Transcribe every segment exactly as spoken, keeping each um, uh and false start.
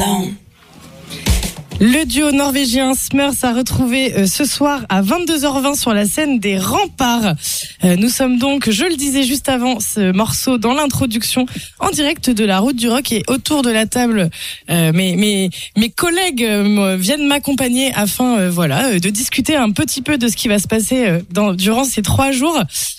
alone. Le duo norvégien Smurfs a retrouvé euh, ce soir à vingt-deux heures vingt sur la scène des Remparts. Euh, nous sommes donc, je le disais juste avant ce morceau dans l'introduction, en direct de la Route du Rock, et autour de la table, euh, mes, mes, mes collègues euh, viennent m'accompagner afin euh, voilà, euh, de discuter un petit peu de ce qui va se passer euh, dans, durant ces trois jours.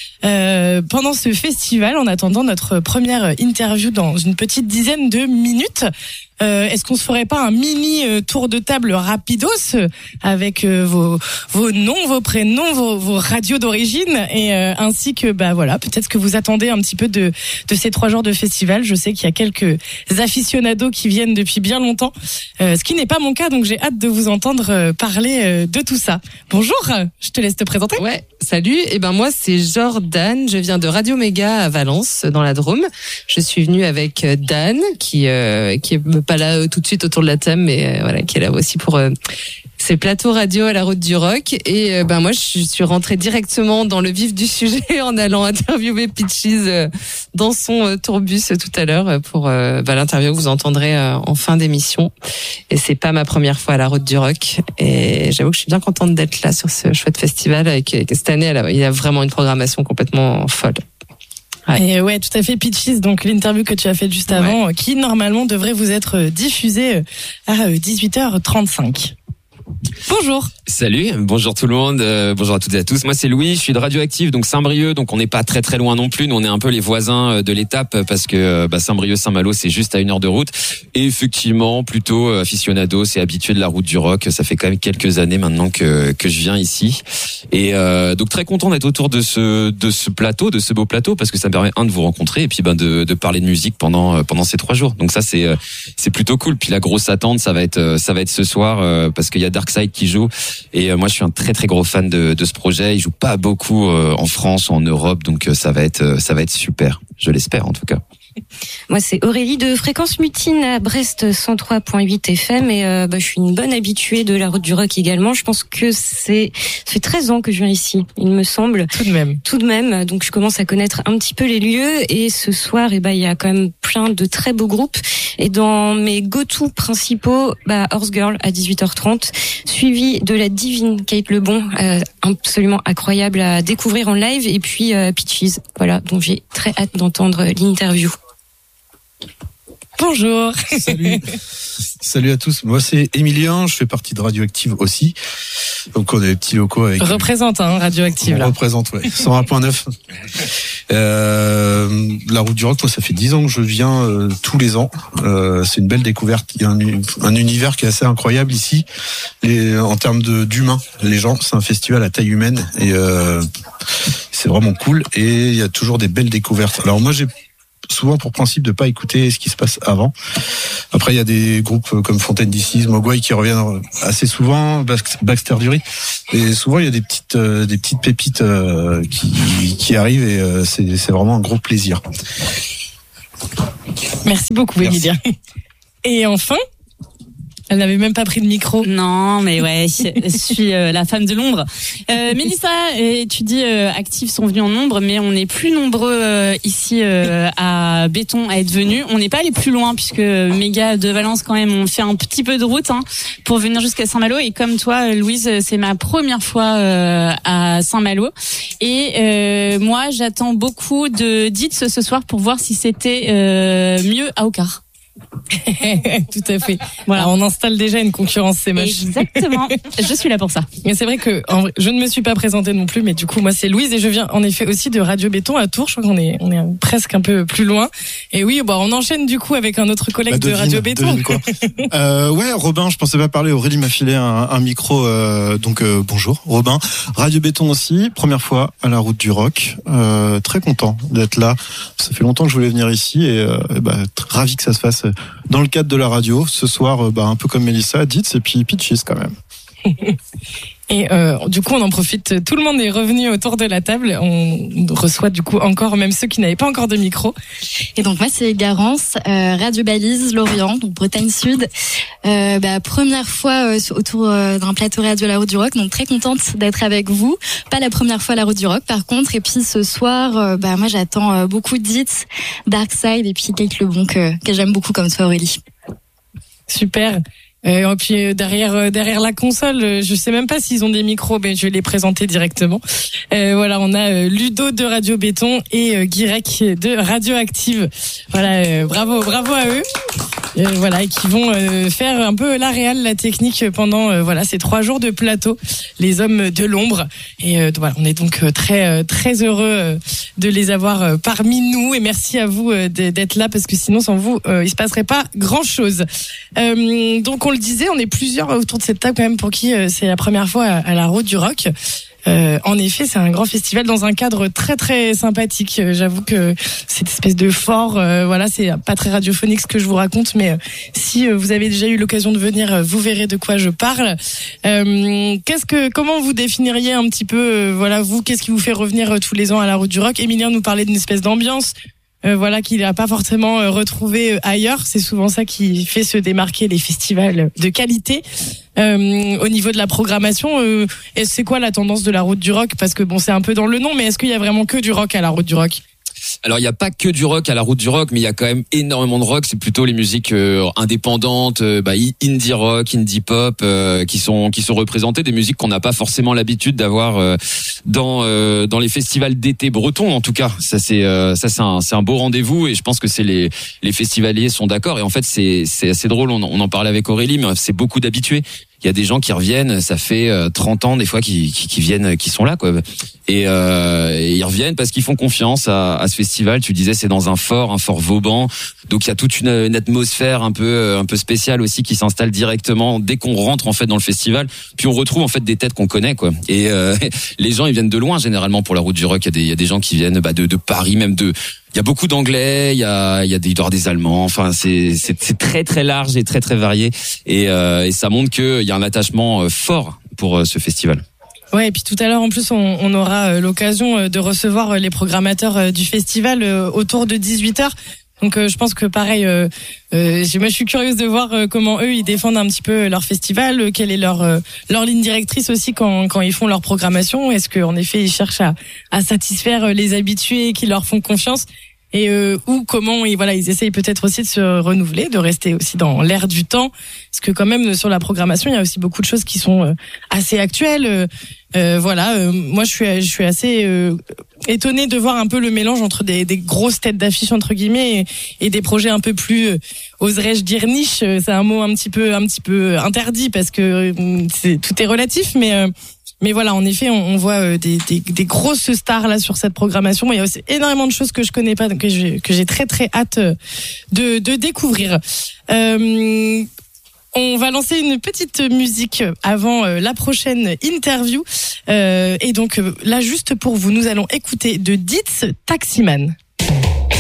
Euh, pendant ce festival, en attendant notre première interview dans une petite dizaine de minutes. Euh, est-ce qu'on se ferait pas un mini euh, tour de table rapidos euh, avec euh, vos vos noms, vos prénoms, vos, vos radios d'origine, et euh, ainsi que bah voilà, peut-être que vous attendez un petit peu de de ces trois jours de festival. Je sais qu'il y a quelques aficionados qui viennent depuis bien longtemps, euh, ce qui n'est pas mon cas, donc j'ai hâte de vous entendre euh, parler euh, de tout ça. Bonjour, je te laisse te présenter. Ouais, salut. Et ben moi c'est Jordan, je viens de Radio Méga à Valence dans la Drôme. Je suis venue avec Dan qui euh, qui est pas là euh, tout de suite autour de la table, mais euh, voilà, qui est là aussi pour euh, ces plateaux radio à la Route du Rock. Et euh, ben moi je suis rentrée directement dans le vif du sujet en allant interviewer Peaches euh, dans son euh, tourbus euh, tout à l'heure pour euh, ben, l'interview que vous entendrez euh, en fin d'émission. Et c'est pas ma première fois à la Route du Rock, et j'avoue que je suis bien contente d'être là sur ce chouette festival, avec, avec cette année elle a, il y a vraiment une programmation complètement folle. Ouais. Et ouais, tout à fait, Peaches, donc l'interview que tu as faite juste avant, ouais, qui normalement devrait vous être diffusée à dix-huit heures trente-cinq. Bonjour. Salut, bonjour tout le monde, euh, bonjour à toutes et à tous. Moi c'est Louis, je suis de Radioactive, donc Saint-Brieuc, donc on n'est pas très très loin non plus. Nous on est un peu les voisins de l'étape, parce que bah, Saint-Brieuc-Saint-Malo c'est juste à une heure de route. Et effectivement, plutôt aficionado, c'est habitué de la Route du Rock. Ça fait quand même quelques années maintenant que que je viens ici. Et euh, donc très content d'être autour de ce de ce plateau, de ce beau plateau, parce que ça me permet un de vous rencontrer, et puis ben de de parler de musique pendant pendant ces trois jours. Donc ça c'est c'est plutôt cool. Puis la grosse attente, ça va être ça va être ce soir, parce qu'il y a Darkside qui joue, et moi je suis un très très gros fan de, de ce projet. Il joue pas beaucoup en France ou en Europe, donc ça va être ça va être super, je l'espère en tout cas. Moi c'est Aurélie de Fréquence Mutine à Brest cent trois virgule huit F M, et euh, bah, je suis une bonne habituée de la Route du Rock également. Je pense que c'est ça fait treize ans que je viens ici, il me semble. Tout de même. Tout de même, donc je commence à connaître un petit peu les lieux, et ce soir eh bah il y a quand même plein de très beaux groupes, et dans mes go-to principaux, bah Horse Girl à dix-huit heures trente, suivi de la divine Kate Lebon, euh, absolument incroyable à découvrir en live, et puis euh, Peaches. Voilà, donc j'ai très hâte d'entendre l'interview. Bonjour. Salut. Salut à tous. Moi c'est Emilien, je fais partie de Radioactive aussi. Donc on a des petits locaux avec. Représente hein, Radioactive on là. Représente ouais. cent un virgule neuf. Euh, la Route du Rock, moi ça fait dix ans que je viens euh, tous les ans. Euh, c'est une belle découverte. Il y a un, un univers qui est assez incroyable ici. Les, en termes de d'humains, les gens, c'est un festival à taille humaine, et euh, c'est vraiment cool. Et il y a toujours des belles découvertes. Alors moi j'ai souvent pour principe de pas écouter ce qui se passe avant. Après, il y a des groupes comme Fontaine D C, Mogwai qui reviennent assez souvent, Baxter Dury. Et souvent, il y a des petites, euh, des petites pépites euh, qui, qui arrivent, et euh, c'est, c'est vraiment un gros plaisir. Merci beaucoup, Emilia. Et enfin, elle n'avait même pas pris de micro. Non, mais ouais, je suis euh, la femme de l'ombre. Euh, Mélissa, et tu dis euh, Active sont venus en nombre, mais on est plus nombreux euh, ici euh, à Béton à être venus. On n'est pas allé plus loin, puisque Méga de Valence quand même ont fait un petit peu de route hein, pour venir jusqu'à Saint-Malo. Et comme toi, Louise, c'est ma première fois euh, à Saint-Malo. Et euh, moi, j'attends beaucoup de Dites ce soir pour voir si c'était euh, mieux à Ocar. Tout à fait. Voilà, alors, on installe déjà une concurrence, c'est moche. Exactement. Je suis là pour ça. Mais c'est vrai que en vrai, je ne me suis pas présentée non plus, mais du coup moi c'est Louise, et je viens en effet aussi de Radio Béton à Tours. Je crois qu'on est on est presque un peu plus loin. Et oui, bah on enchaîne du coup avec un autre collègue bah, devine, de Radio Béton. Quoi. euh, ouais, Robin, je pensais pas parler. Aurélie m'a filé un, un micro, euh, donc euh, bonjour, Robin. Radio Béton aussi, première fois à la Route du Rock. Euh, très content d'être là. Ça fait longtemps que je voulais venir ici, et euh, bah, ravi que ça se fasse dans le cadre de la radio. Ce soir, bah, un peu comme Mélissa, Dites, et puis Peaches quand même. Et euh, du coup, on en profite. Tout le monde est revenu autour de la table. On reçoit du coup encore même ceux qui n'avaient pas encore de micro. Et donc moi, c'est Garance, euh, Radio Balise, Lorient, donc Bretagne Sud. Euh, bah, première fois euh, autour euh, d'un plateau radio à la Route du Rock, donc très contente d'être avec vous. Pas la première fois à la Route du Rock, par contre. Et puis ce soir, euh, bah moi, j'attends euh, beaucoup de Dites, Darkside, et puis Kate Lebon que que j'aime beaucoup comme toi, Aurélie. Super. Euh, et puis derrière derrière la console, je sais même pas s'ils ont des micros, mais je vais les présenter directement. Euh, voilà, on a Ludo de Radio Béton et euh, Guirec de Radioactive. Voilà, euh, bravo, bravo à eux. Euh, voilà, et qui vont euh, faire un peu la réal, la technique pendant euh, voilà ces trois jours de plateau, les hommes de l'ombre. Et euh, voilà, on est donc très très heureux euh, de les avoir euh, parmi nous. Et merci à vous euh, d'être là parce que sinon sans vous, euh, il se passerait pas grand chose. Euh, donc on le disait, on est plusieurs autour de cette table quand même pour qui euh, c'est la première fois à, à la Route du Rock. Euh, en effet, c'est un grand festival dans un cadre très très sympathique. Euh, j'avoue que cette espèce de fort, euh, voilà, c'est pas très radiophonique ce que je vous raconte, mais euh, si euh, vous avez déjà eu l'occasion de venir, euh, vous verrez de quoi je parle. Euh, qu'est-ce que, comment vous définiriez un petit peu, euh, voilà, vous, qu'est-ce qui vous fait revenir euh, tous les ans à la Route du Rock? Emilien nous parlait d'une espèce d'ambiance. Euh, voilà, qu'il n'a pas forcément euh, retrouvé euh, ailleurs. C'est souvent ça qui fait se démarquer les festivals de qualité. Euh, au niveau de la programmation, euh, c'est quoi la tendance de la Route du Rock? Parce que bon, c'est un peu dans le nom, mais est-ce qu'il y a vraiment que du rock à la Route du Rock? Alors il y a pas que du rock à la Route du Rock, mais il y a quand même énormément de rock. C'est plutôt les musiques euh, indépendantes, euh, bah, indie rock, indie pop, euh, qui sont qui sont représentées, des musiques qu'on n'a pas forcément l'habitude d'avoir euh, dans euh, dans les festivals d'été bretons. En tout cas, ça c'est euh, ça c'est un c'est un beau rendez-vous et je pense que c'est les les festivaliers sont d'accord. Et en fait c'est c'est assez drôle. On, on en parlait avec Aurélie, mais c'est beaucoup d'habitués. Il y a des gens qui reviennent, ça fait trente ans des fois qui, qui, qui viennent, qui sont là quoi. Et, euh, et ils reviennent parce qu'ils font confiance à, à ce festival. Tu disais c'est dans un fort, un fort Vauban, donc il y a toute une, une atmosphère un peu un peu spéciale aussi qui s'installe directement dès qu'on rentre en fait dans le festival. Puis on retrouve en fait des têtes qu'on connaît quoi. Et euh, les gens ils viennent de loin généralement pour la Route du Rock. Il y a des il y a des gens qui viennent bah, de de Paris, même de il y a beaucoup d'anglais, il y a il y a des il doit y avoir des allemands. Enfin c'est c'est c'est très très large et très très varié et euh, et ça montre que il y a un attachement fort pour ce festival. Ouais, et puis tout à l'heure en plus on, on aura l'occasion de recevoir les programmateurs du festival autour de dix-huit heures. Donc euh, je pense que pareil, euh, euh, moi je suis curieuse de voir euh, comment eux ils défendent un petit peu leur festival, euh, quelle est leur euh, leur ligne directrice aussi quand quand ils font leur programmation. Est-ce qu'en effet ils cherchent à à satisfaire les habitués qui leur font confiance et euh, ou comment ils voilà ils essayent peut-être aussi de se renouveler, de rester aussi dans l'air du temps. Parce que quand même sur la programmation il y a aussi beaucoup de choses qui sont euh, assez actuelles. Euh, euh, voilà, euh, moi je suis je suis assez euh, étonnée de voir un peu le mélange entre des, des grosses têtes d'affiche entre guillemets et, et des projets un peu plus euh, oserais-je dire niche. C'est un mot un petit peu un petit peu interdit parce que euh, c'est, tout est relatif, mais euh, mais voilà, en effet, on, on voit euh, des, des, des grosses stars là sur cette programmation. Il y a aussi énormément de choses que je connais pas, que j'ai, que j'ai très très hâte de, de découvrir. Euh, On va lancer une petite musique avant la prochaine interview. Euh, et donc là, juste pour vous, nous allons écouter de Ditz Taximan.